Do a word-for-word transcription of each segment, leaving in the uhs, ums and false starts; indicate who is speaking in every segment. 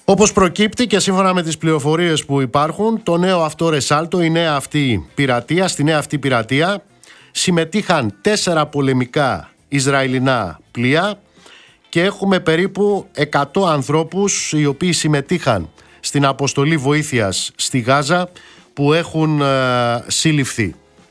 Speaker 1: Όπως προκύπτει και σύμφωνα με τις πληροφορίες που υπάρχουν, το νέο αυτό ρεσάλτο, η νέα αυτή πειρατεία, στη νέα αυτή πειρατεία συμμετείχαν τέσσερα πολεμικά Ισραηλινά πλοία και έχουμε περίπου εκατό ανθρώπους οι οποίοι συμμετείχαν στην αποστολή βοήθειας στη Γάζα που έχουν ε, συλληφθεί.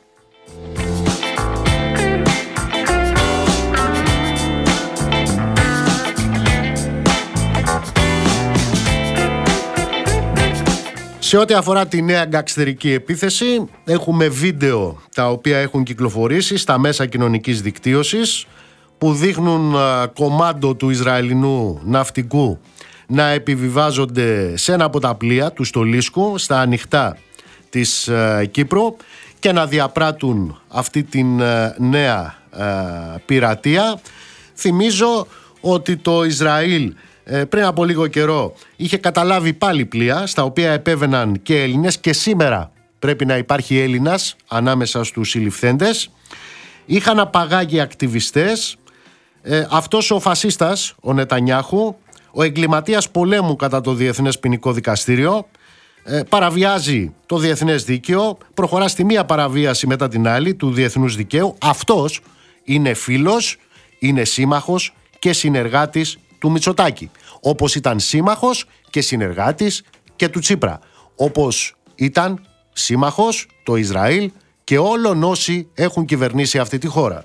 Speaker 1: Σε ό,τι αφορά τη νέα γκαξτερική επίθεση, έχουμε βίντεο τα οποία έχουν κυκλοφορήσει στα μέσα κοινωνικής δικτύωσης που δείχνουν uh, κομμάντο του Ισραηλινού ναυτικού να επιβιβάζονται σε ένα από τα πλοία του Στολίσκου στα ανοιχτά της uh, Κύπρου και να διαπράττουν αυτή την uh, νέα uh, πειρατεία. Θυμίζω ότι το Ισραήλ πριν από λίγο καιρό είχε καταλάβει πάλι πλοία στα οποία επέβαιναν και Έλληνες και σήμερα πρέπει να υπάρχει Έλληνας ανάμεσα στους συλληφθέντες. Είχαν απαγάγει ακτιβιστές. Ε, αυτός ο φασίστας, ο Νετανιάχου, ο εγκληματίας πολέμου κατά το Διεθνές Ποινικό Δικαστήριο, ε, παραβιάζει το διεθνές δίκαιο, προχωρά στη μία παραβίαση μετά την άλλη του διεθνούς δικαίου. Αυτός είναι φίλος, είναι σύμμαχος και συνεργάτης του Μητσοτάκη, όπως ήταν σύμμαχος και συνεργάτης και του Τσίπρα, όπως ήταν σύμμαχος το Ισραήλ και όλων όσοι έχουν κυβερνήσει αυτή τη χώρα.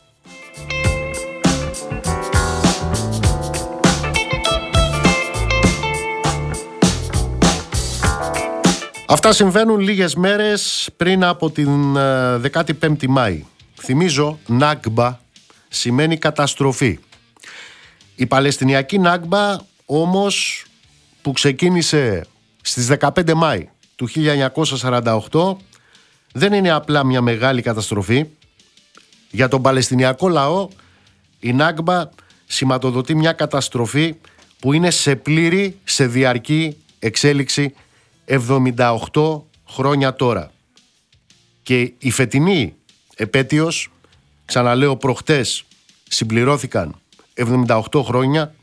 Speaker 1: Αυτά συμβαίνουν λίγες μέρες πριν από την δεκαπέντε Μάη. Θυμίζω, Νάκμπα σημαίνει καταστροφή. Η Παλαιστινιακή Νάκμπα όμως που ξεκίνησε στις δεκαπέντε Μάη του χίλια εννιακόσια σαράντα οκτώ δεν είναι απλά μια μεγάλη καταστροφή. Για τον Παλαιστινιακό λαό η Νάκμπα σηματοδοτεί μια καταστροφή που είναι σε πλήρη, σε διαρκή εξέλιξη εβδομήντα οκτώ χρόνια τώρα. Και η φετινή επέτειος, ξαναλέω προχτές συμπληρώθηκαν εβδομήντα οκτώ χρόνια,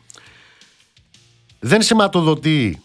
Speaker 1: δεν σηματοδοτεί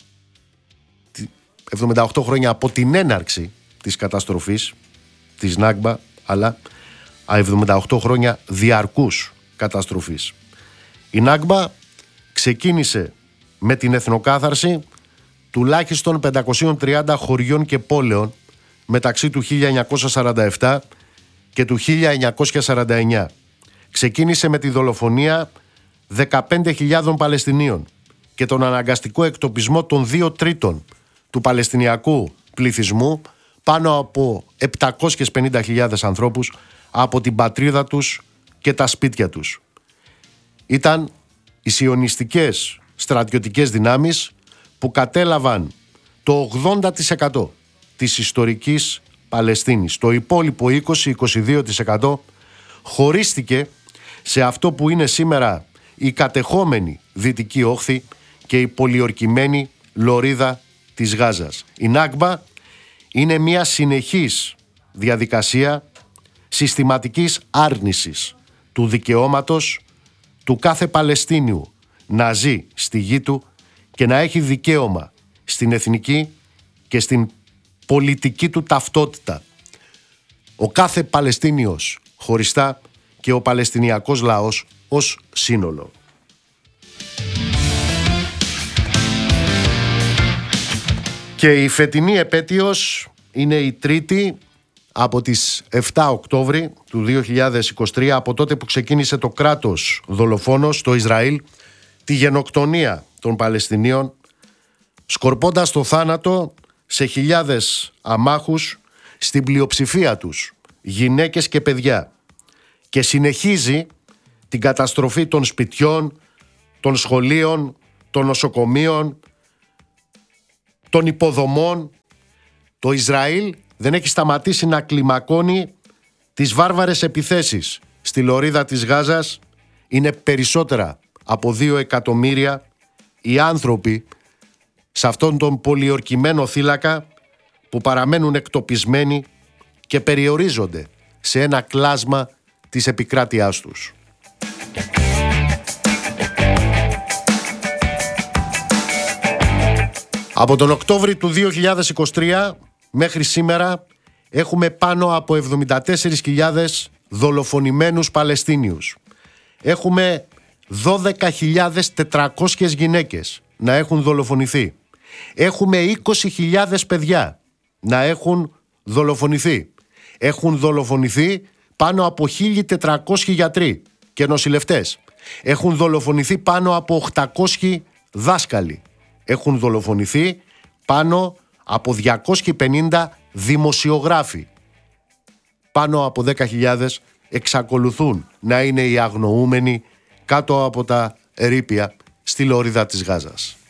Speaker 1: εβδομήντα οκτώ χρόνια από την έναρξη της καταστροφής της Νάκμπα, αλλά εβδομήντα οκτώ χρόνια διαρκούς καταστροφής. Η Νάκμπα ξεκίνησε με την εθνοκάθαρση τουλάχιστον πεντακόσιων τριάντα χωριών και πόλεων μεταξύ του χίλια εννιακόσια σαράντα επτά και του χίλια εννιακόσια σαράντα εννιά. Ξεκίνησε με τη δολοφονία δεκαπέντε χιλιάδων Παλαιστινίων και τον αναγκαστικό εκτοπισμό των δύο τρίτων του Παλαιστινιακού πληθυσμού, πάνω από επτακόσιες πενήντα χιλιάδες ανθρώπους, από την πατρίδα τους και τα σπίτια τους. Ήταν οι σιωνιστικές στρατιωτικές δυνάμεις που κατέλαβαν το ογδόντα τοις εκατό της ιστορικής Παλαιστίνης. Το υπόλοιπο είκοσι με είκοσι δύο τοις εκατό χωρίστηκε σε αυτό που είναι σήμερα η κατεχόμενη Δυτική Όχθη και η πολιορκημένη λωρίδα της Γάζας. Η Νάκμπα είναι μια συνεχής διαδικασία συστηματικής άρνησης του δικαιώματος του κάθε Παλαιστίνιου να ζει στη γη του και να έχει δικαίωμα στην εθνική και στην πολιτική του ταυτότητα. Ο κάθε Παλαιστίνιος χωριστά και ο Παλαιστινιακός λαός ως σύνολο. Και η φετινή επέτειος είναι η τρίτη από τις επτά Οκτώβρη του δύο χιλιάδες είκοσι τρία, από τότε που ξεκίνησε το κράτος δολοφόνος, το Ισραήλ, τη γενοκτονία των Παλαιστινίων, σκορπώντας το θάνατο σε χιλιάδες αμάχους, στην πλειοψηφία τους γυναίκες και παιδιά, και συνεχίζει την καταστροφή των σπιτιών, των σχολείων, των νοσοκομείων, των υποδομών. Το Ισραήλ δεν έχει σταματήσει να κλιμακώνει τις βάρβαρες επιθέσεις στη λωρίδα της Γάζας. Είναι περισσότερα από δύο εκατομμύρια οι άνθρωποι σε αυτόν τον πολιορκημένο θύλακα που παραμένουν εκτοπισμένοι και περιορίζονται σε ένα κλάσμα της επικράτειάς τους. Από τον Οκτώβρη του δύο χιλιάδες είκοσι τρία μέχρι σήμερα έχουμε πάνω από εβδομήντα τέσσερις χιλιάδες δολοφονημένους Παλαιστίνιους. Έχουμε δώδεκα χιλιάδες τετρακόσιες γυναίκες να έχουν δολοφονηθεί. Έχουμε είκοσι χιλιάδες παιδιά να έχουν δολοφονηθεί. Έχουν δολοφονηθεί πάνω από χίλια τετρακόσιοι γιατροί και νοσηλευτές. Έχουν δολοφονηθεί πάνω από οκτακόσιοι δάσκαλοι. Έχουν δολοφονηθεί πάνω από διακόσιοι πενήντα δημοσιογράφοι. Πάνω από δέκα χιλιάδες εξακολουθούν να είναι οι αγνοούμενοι κάτω από τα ερείπια στη λωρίδα της Γάζας.